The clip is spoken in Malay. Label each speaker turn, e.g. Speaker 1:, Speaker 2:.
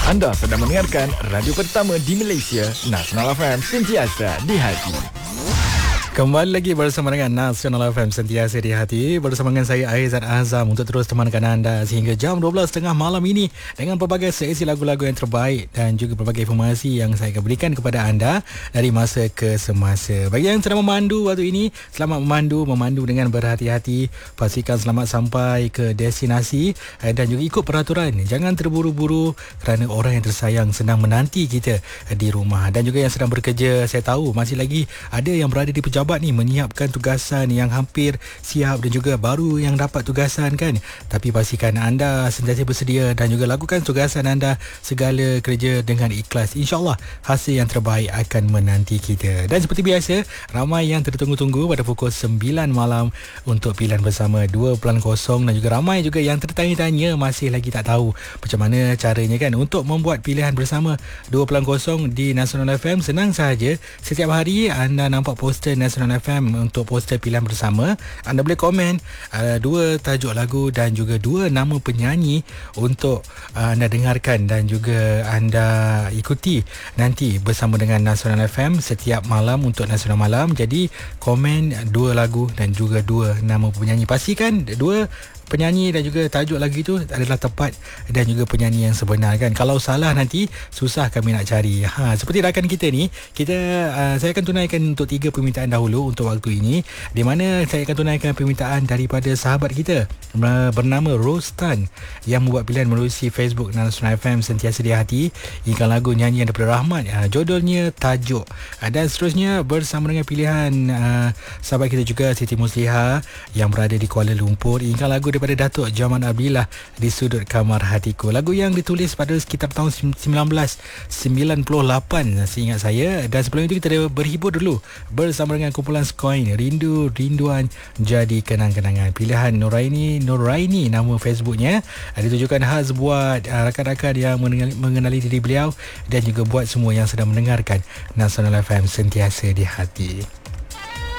Speaker 1: Anda sedang mendengarkan radio pertama di Malaysia, Nasional FM, sentiasa di hati.
Speaker 2: Kembali lagi bersama dengan Nasional FM, sentiasa di hati. Bersama dengan saya Aizat Azam untuk terus temankan anda sehingga jam 12.30 malam ini dengan pelbagai seleksi lagu-lagu yang terbaik dan juga pelbagai informasi yang saya akan berikan kepada anda dari masa ke semasa. Bagi yang sedang memandu waktu ini, selamat memandu dengan berhati-hati. Pastikan selamat sampai ke destinasi dan juga ikut peraturan. Jangan terburu-buru kerana orang yang tersayang sedang menanti kita di rumah. Dan juga yang sedang bekerja, saya tahu masih lagi ada yang berada di pejabat ni menyiapkan tugasan yang hampir siap dan juga baru yang dapat tugasan kan. Tapi pastikan anda sentiasa bersedia dan juga lakukan tugasan anda segala kerja dengan ikhlas. InsyaAllah hasil yang terbaik akan menanti kita. Dan seperti biasa, ramai yang tertunggu-tunggu pada pukul 9 malam untuk pilihan bersama 2.0 dan juga ramai juga yang tertanya-tanya masih lagi tak tahu macam mana caranya kan untuk membuat pilihan bersama 2.0 di Nasional FM. Senang sahaja, setiap hari anda nampak poster Nasional FM untuk poster pilihan bersama. Anda boleh komen dua tajuk lagu dan juga dua nama penyanyi untuk anda dengarkan dan juga anda ikuti nanti bersama dengan Nasional FM setiap malam untuk Nasional Malam. Jadi komen dua lagu dan juga dua nama penyanyi. Pastikan dua penyanyi dan juga tajuk lagu itu adalah tepat dan juga penyanyi yang sebenar kan. Kalau salah nanti susah kami nak cari. Seperti rakan kita ni, saya akan tunaikan untuk 3 permintaan dahulu untuk waktu ini, di mana saya akan tunaikan permintaan daripada sahabat kita bernama Rostan yang membuat pilihan melalui Facebook Nasional FM sentiasa di hati. Ikan lagu nyanyian daripada Rahmat, judulnya Tajuk. Dan seterusnya bersama dengan pilihan sahabat kita juga Siti Musliha yang berada di Kuala Lumpur. Ikan lagu daripada Datuk Jaman Abdillah di Sudut Kamar Hatiku. Lagu yang ditulis pada sekitar tahun 1998 seingat saya. Dan sebelum itu kita berhibur dulu bersama dengan kumpulan Skoin, Rindu Rinduan Jadi Kenang-kenangan. Pilihan Nuraini nama Facebooknya. Ditujukan khas buat rakan-rakan yang mengenali diri beliau dan juga buat semua yang sedang mendengarkan Nasional FM sentiasa di hati.